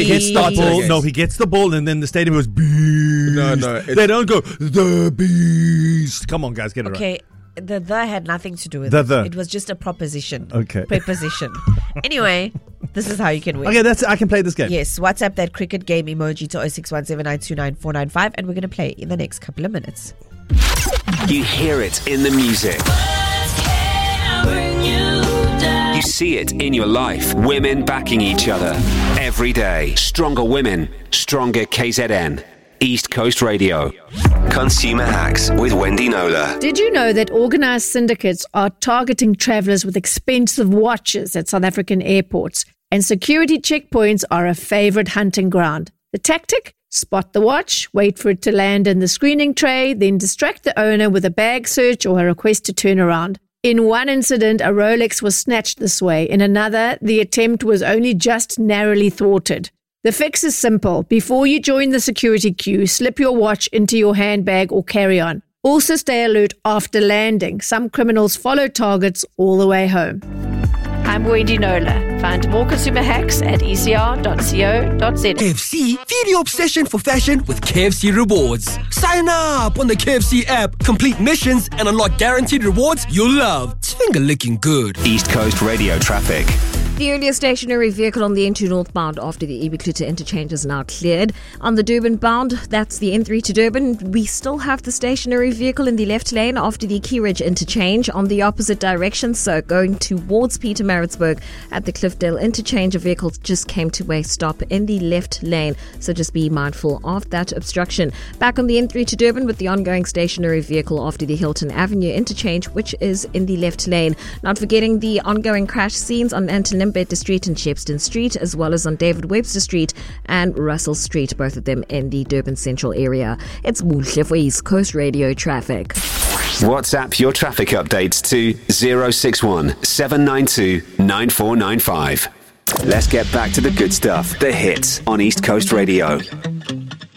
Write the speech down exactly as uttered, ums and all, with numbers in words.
he gets the ball. No, he gets the ball, and then the stadium goes beast. No, no, they don't go the beast. Come on, guys, get it okay. right. The the had nothing to do with the, it. The. It was just a proposition. Okay. Preposition. Anyway, this is how you can win. Okay, that's I can play this game. Yes, WhatsApp that cricket game emoji to oh six one seven nine two nine four nine five, and we're going to play in the next couple of minutes. You hear it in the music. You see it in your life. Women backing each other every day. Stronger women, stronger K Z N. East Coast Radio. Consumer Hacks with Wendy Knowler. Did you know that organised syndicates are targeting travellers with expensive watches at South African airports? And security checkpoints are a favourite hunting ground. The tactic? Spot the watch, wait for it to land in the screening tray, then distract the owner with a bag search or a request to turn around. In one incident, a Rolex was snatched this way. In another, the attempt was only just narrowly thwarted. The fix is simple. Before you join the security queue, slip your watch into your handbag or carry-on. Also stay alert after landing. Some criminals follow targets all the way home. I'm Wendy Knowler. Find more consumer hacks at e c r dot co dot z. K F C, feel your obsession for fashion with K F C Rewards. Sign up on the K F C app, complete missions, and unlock guaranteed rewards you'll love. It's finger licking good. East Coast Radio traffic. The earlier stationary vehicle on the N two northbound after the Ibicluta interchange is now cleared. On the Durban bound, that's the N three to Durban, we still have the stationary vehicle in the left lane after the Key Ridge interchange on the opposite direction. So going towards Pietermaritzburg at the Cliffdale interchange, a vehicle just came to a stop in the left lane. So just be mindful of that obstruction. Back on the N three to Durban with the ongoing stationary vehicle after the Hilton Avenue interchange, which is in the left lane. Not forgetting the ongoing crash scenes on Anton Limbetter Street and Shepstone Street, as well as on David Webster Street and Russell Street, both of them in the Durban Central area. It's Muhle for East Coast Radio traffic. WhatsApp your traffic updates to zero six one seven nine two nine four nine five. Let's get back to the good stuff, the hits on East Coast Radio.